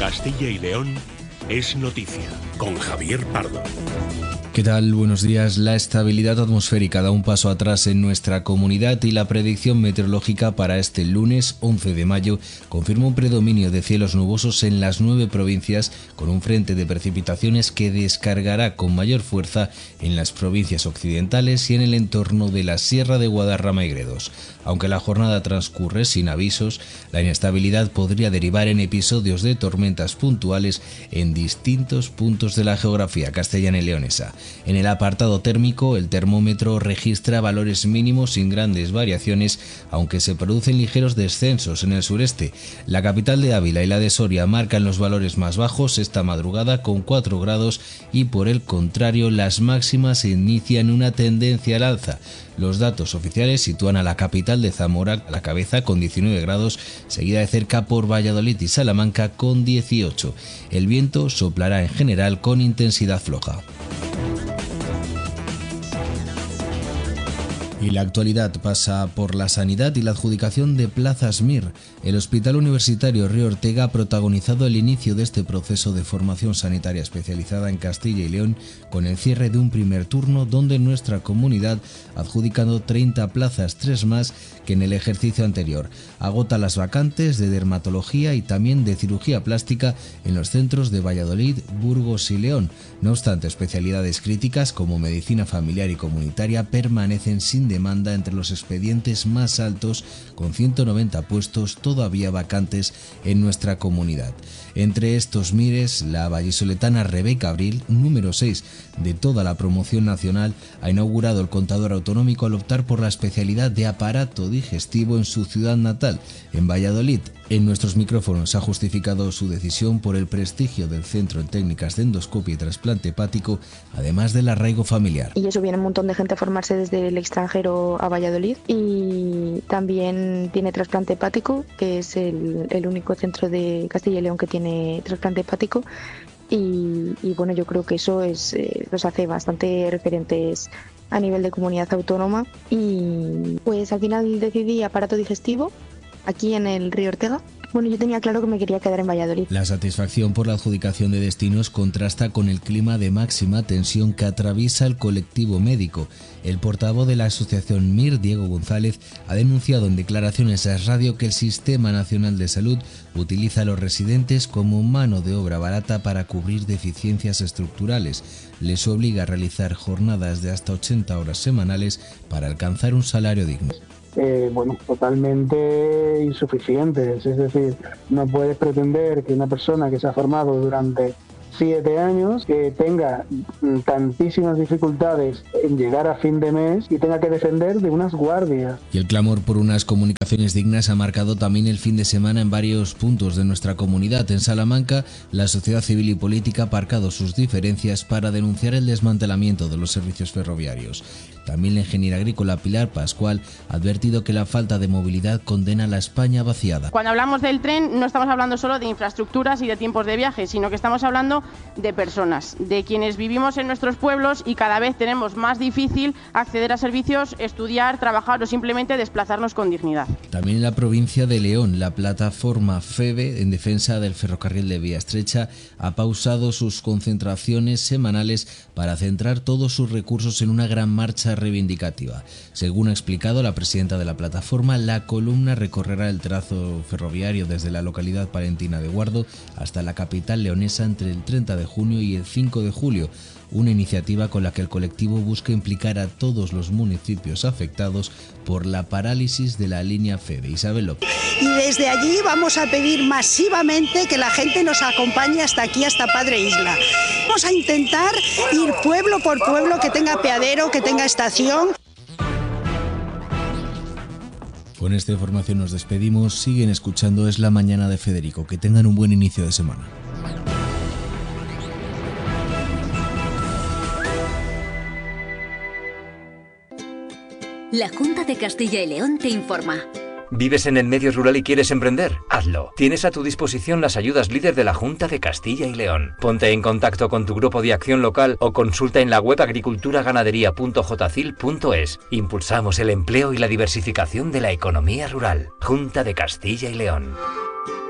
Castilla y León es noticia, con Javier Pardo. ¿Qué tal? Buenos días. La estabilidad atmosférica da un paso atrás en nuestra comunidad y la predicción meteorológica para este lunes 11 de mayo confirma un predominio de cielos nubosos en las 9 provincias, con un frente de precipitaciones que descargará con mayor fuerza en las provincias occidentales y en el entorno de la Sierra de Guadarrama y Gredos. Aunque la jornada transcurre sin avisos, la inestabilidad podría derivar en episodios de tormentas puntuales en distintos puntos de la geografía castellana y leonesa. En el apartado térmico, el termómetro registra valores mínimos sin grandes variaciones, aunque se producen ligeros descensos en el sureste. La capital de Ávila y la de Soria marcan los valores más bajos esta madrugada con 4 grados y, por el contrario, las máximas inician una tendencia al alza. Los datos oficiales sitúan a la capital de Zamora a la cabeza con 19 grados, seguida de cerca por Valladolid y Salamanca con 18. El viento soplará en general con intensidad floja. Y la actualidad pasa por la sanidad y la adjudicación de plazas MIR. El Hospital Universitario Río Ortega ha protagonizado el inicio de este proceso de formación sanitaria especializada en Castilla y León con el cierre de un primer turno donde nuestra comunidad ha adjudicado 30 plazas, 3 más que en el ejercicio anterior. Agota las vacantes de dermatología y también de cirugía plástica en los centros de Valladolid, Burgos y León. No obstante, especialidades críticas como medicina familiar y comunitaria permanecen sin demanda entre los expedientes más altos, con 190 puestos todavía vacantes en nuestra comunidad. Entre estos MIRes, la vallisoletana Rebeca Abril, número 6 de toda la promoción nacional, ha inaugurado el contador autonómico al optar por la especialidad de aparato digestivo en su ciudad natal, en Valladolid. En nuestros micrófonos ha justificado su decisión por el prestigio del Centro en Técnicas de Endoscopia y Trasplante Hepático, además del arraigo familiar. Y eso, viene un montón de gente a formarse desde el extranjero a Valladolid, y también tiene trasplante hepático, que es el único centro de Castilla y León que tiene trasplante hepático. Y bueno, yo creo que eso los hace bastante referentes a nivel de comunidad autónoma. Y pues al final decidí aparato digestivo aquí en el Río Ortega. Bueno, yo tenía claro que me quería quedar en Valladolid. La satisfacción por la adjudicación de destinos contrasta con el clima de máxima tensión que atraviesa el colectivo médico. El portavoz de la asociación MIR, Diego González, ha denunciado en declaraciones a Radio que el Sistema Nacional de Salud utiliza a los residentes como mano de obra barata para cubrir deficiencias estructurales. Les obliga a realizar jornadas de hasta 80 horas semanales para alcanzar un salario digno. Totalmente insuficientes. Es decir, no puedes pretender que una persona que se ha formado durante 7 años, que tenga tantísimas dificultades en llegar a fin de mes y tenga que defender de unas guardias. Y el clamor por unas comunicaciones dignas ha marcado también el fin de semana en varios puntos de nuestra comunidad. En Salamanca, la sociedad civil y política ha aparcado sus diferencias para denunciar el desmantelamiento de los servicios ferroviarios. También la ingeniera agrícola Pilar Pascual ha advertido que la falta de movilidad condena a la España vaciada. Cuando hablamos del tren no estamos hablando solo de infraestructuras y de tiempos de viaje, sino que estamos hablando de personas, de quienes vivimos en nuestros pueblos y cada vez tenemos más difícil acceder a servicios, estudiar, trabajar o simplemente desplazarnos con dignidad. También en la provincia de León, la plataforma FEBE, en defensa del ferrocarril de vía estrecha, ha pausado sus concentraciones semanales para centrar todos sus recursos en una gran marcha reivindicativa. Según ha explicado la presidenta de la plataforma, la columna recorrerá el trazo ferroviario desde la localidad palentina de Guardo hasta la capital leonesa entre el 30 de junio y el 5 de julio, una iniciativa con la que el colectivo busca implicar a todos los municipios afectados por la parálisis de la línea FEBE. Isabel López. Y desde allí vamos a pedir masivamente que la gente nos acompañe hasta aquí, hasta Padre Isla. Vamos a intentar ir pueblo por pueblo, que tenga apeadero, que tenga estación. Con esta información nos despedimos. Siguen escuchando Es la Mañana de Federico. Que tengan un buen inicio de semana. La Junta de Castilla y León te informa. ¿Vives en el medio rural y quieres emprender? Hazlo. Tienes a tu disposición las ayudas líder de la Junta de Castilla y León. Ponte en contacto con tu grupo de acción local o consulta en la web agriculturaganadería.jcil.es. Impulsamos el empleo y la diversificación de la economía rural. Junta de Castilla y León.